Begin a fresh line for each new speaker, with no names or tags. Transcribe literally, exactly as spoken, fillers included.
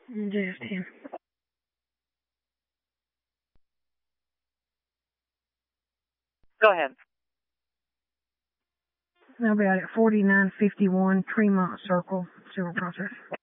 Just him.
Go ahead.
I'll be out at forty-nine fifty-one Tremont Circle, Silver Process.